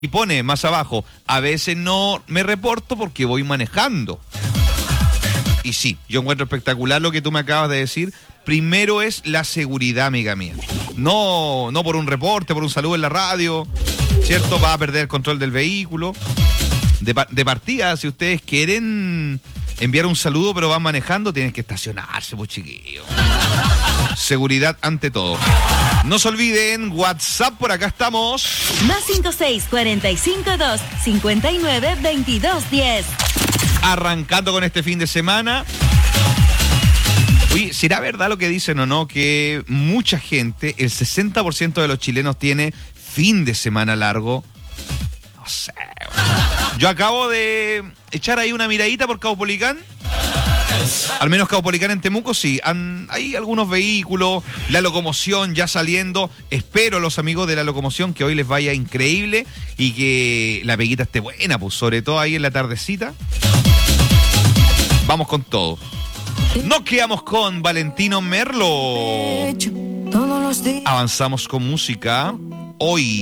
Y pone más abajo, a veces no me reporto porque voy manejando. Y sí, yo encuentro espectacular lo que tú me acabas de decir. Primero es la seguridad, amiga mía. No por un reporte, por un saludo en la radio, ¿cierto? Va a perder el control del vehículo. De partida, si ustedes quieren enviar un saludo pero van manejando, tienen que estacionarse, pues chiquillos. Seguridad ante todo. No se olviden, WhatsApp, por acá estamos. Más 56452592210. Arrancando con este fin de semana. Oye, ¿será verdad lo que dicen o no? Que mucha gente, el 60% de los chilenos tiene fin de semana largo. No sé. Yo acabo de echar ahí una miradita por Caupolicán. Al menos Caupolicán en Temuco, sí. Hay algunos vehículos, la locomoción ya saliendo. Espero a los amigos de la locomoción que hoy les vaya increíble y que la peguita esté buena, pues sobre todo ahí en la tardecita. Vamos con todo. Nos quedamos con Valentino Merlo. Avanzamos con música. Hoy